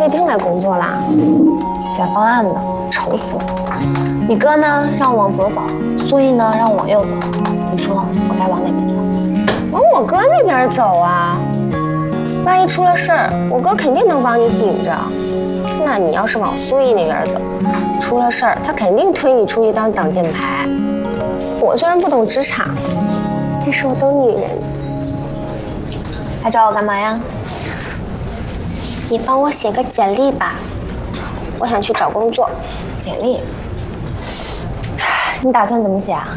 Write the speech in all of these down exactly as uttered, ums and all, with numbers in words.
可以进来工作啦。写方案呢，愁死了。你哥呢让我往左走，苏毅呢让我往右走，你说我该往哪边走？往我哥那边走啊！万一出了事儿，我哥肯定能帮你顶着。那你要是往苏毅那边走，出了事儿，他肯定推你出去当挡箭牌。我虽然不懂职场，但是我懂女人。还找我干嘛呀？你帮我写个简历吧，我想去找工作。简历？你打算怎么写啊？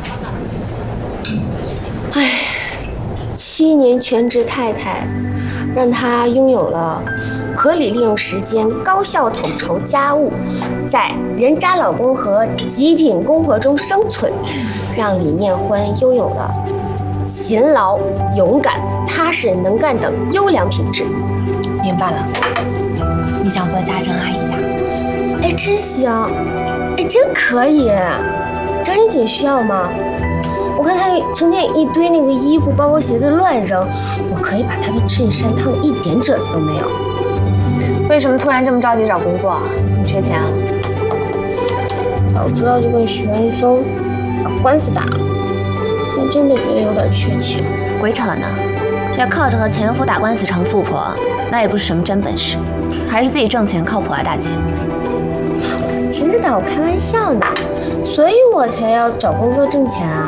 哎，七年全职太太，让她拥有了合理利用时间、高效统筹家务，在人渣老公和极品公婆中生存，让李念欢拥有了勤劳、勇敢、踏实、能干等优良品质。 明白了，你想做家政阿姨呀？ 哎，真行！哎，真可以！张妮姐需要吗？我看她成天一堆那个衣服、包包、鞋子乱扔，我可以把她的衬衫烫得一点褶子都没有。为什么突然这么着急找工作？你缺钱啊？早知道就跟许文松把官司打了。现在真的觉得有点缺钱。 鬼扯呢！要靠着和前夫打官司成富婆，那也不是什么真本事，还是自己挣钱靠谱啊，大姐。 知道，我开玩笑呢，所以我才要找工作挣钱啊。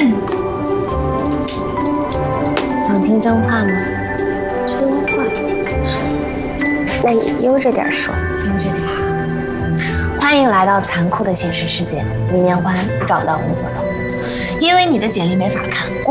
想听真话吗？真话？那你悠着点说， 悠着点啊。欢迎来到残酷的现实世界，李念欢找不到工作了，因为你的简历没法看。